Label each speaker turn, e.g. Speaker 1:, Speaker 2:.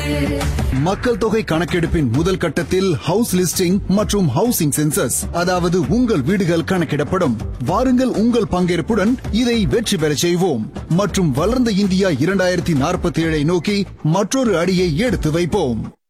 Speaker 1: மக்கள் தொகை கணக்கெடுப்பின் முதல் கட்டத்தில் ஹவுஸ் லிஸ்டிங் மற்றும் ஹவுசிங் சென்சஸ், அதாவது உங்கள் வீடுகள் கணக்கிடப்படும். வாருங்கள், உங்கள் பங்கேற்புடன் இதை வெற்றி பெற செய்வோம் மற்றும் வளர்ந்த இந்தியா 2047 நோக்கி மற்றொரு அடியை எடுத்து வைப்போம்.